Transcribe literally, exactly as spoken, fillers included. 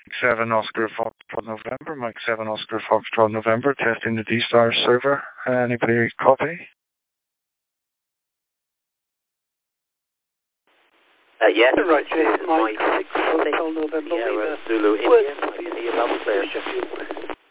seven Oscar Foxtrot November, Mike seven Oscar Foxtrot November, testing the D-Star server. Uh, anybody copy? Uh, yes, Right, this is Mike Mike six Hotel November. Sierra Zulu India. Mike, see you above there.